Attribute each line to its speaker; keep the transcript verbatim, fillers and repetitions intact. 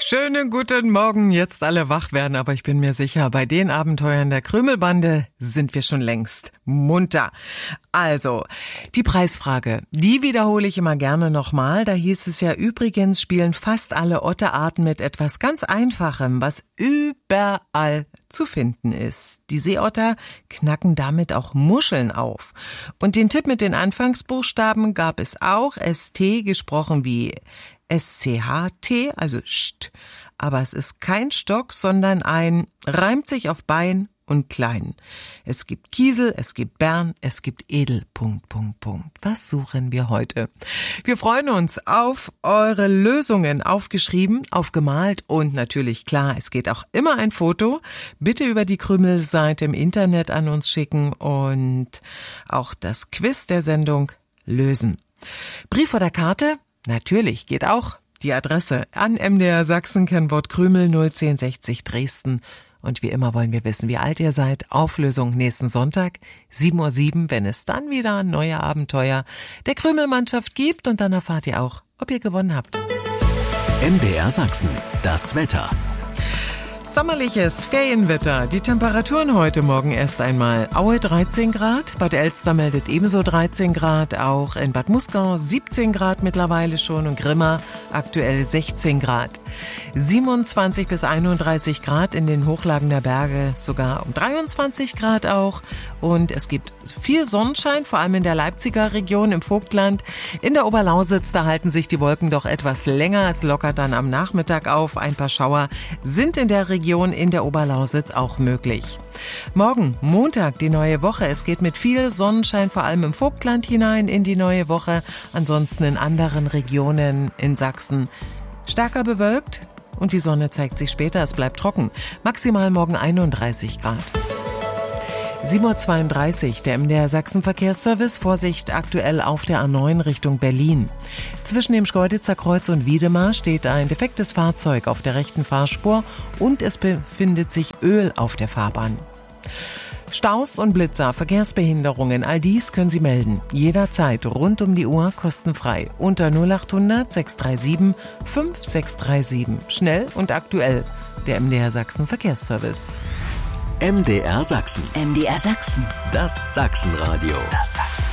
Speaker 1: Schönen guten Morgen, jetzt alle wach werden, aber ich bin mir sicher, bei den Abenteuern der Krümelbande sind wir schon längst munter. Also, die Preisfrage, die wiederhole ich immer gerne nochmal. Da hieß es ja, übrigens spielen fast alle Otterarten mit etwas ganz Einfachem, was überall zu finden ist. Die Seeotter knacken damit auch Muscheln auf. Und den Tipp mit den Anfangsbuchstaben gab es auch, S T gesprochen wie S C H T, also St. Aber es ist kein Stock, sondern ein, reimt sich auf Bein und Klein. Es gibt Kiesel, es gibt Bern, es gibt Edel, Punkt, Punkt, Punkt. Was suchen wir heute? Wir freuen uns auf eure Lösungen, aufgeschrieben, aufgemalt und natürlich, klar, es geht auch immer ein Foto. Bitte über die Krümelseite im Internet an uns schicken und auch das Quiz der Sendung lösen. Brief oder Karte? Natürlich, geht auch. Die Adresse an M D R Sachsen, Kennwort Krümel null zehn sechzig Dresden. Und wie immer wollen wir wissen, wie alt ihr seid. Auflösung nächsten Sonntag, sieben Uhr sieben, wenn es dann wieder neue Abenteuer der Krümelmannschaft gibt. Und dann erfahrt ihr auch, ob ihr gewonnen habt.
Speaker 2: M D R Sachsen, das Wetter.
Speaker 1: Sommerliches Ferienwetter. Die Temperaturen heute Morgen erst einmal. Aue dreizehn Grad, Bad Elster meldet ebenso dreizehn Grad, auch in Bad Muskau siebzehn Grad mittlerweile schon und Grimma aktuell sechzehn Grad. siebenundzwanzig bis einunddreißig Grad in den Hochlagen der Berge, sogar um dreiundzwanzig Grad auch. Und es gibt viel Sonnenschein, vor allem in der Leipziger Region im Vogtland. In der Oberlausitz, da halten sich die Wolken doch etwas länger. Es lockert dann am Nachmittag auf. Ein paar Schauer sind in der Region in der Oberlausitz auch möglich. Morgen, Montag, die neue Woche. Es geht mit viel Sonnenschein, vor allem im Vogtland hinein in die neue Woche. Ansonsten in anderen Regionen in Sachsen stärker bewölkt und die Sonne zeigt sich später. Es bleibt trocken. Maximal morgen einunddreißig Grad. sieben Uhr zweiunddreißig, der M D R Sachsen-Verkehrsservice, Vorsicht aktuell auf der A neun Richtung Berlin. Zwischen dem Schkeuditzer Kreuz und Wiedemar steht ein defektes Fahrzeug auf der rechten Fahrspur und es befindet sich Öl auf der Fahrbahn. Staus und Blitzer, Verkehrsbehinderungen, all dies können Sie melden. Jederzeit, rund um die Uhr, kostenfrei. Unter null acht hundert sechs drei sieben fünf sechs drei sieben. Schnell und aktuell. Der M D R Sachsen-Verkehrsservice.
Speaker 2: M D R Sachsen.
Speaker 3: M D R Sachsen.
Speaker 2: Das Sachsenradio.
Speaker 3: Das Sachsen.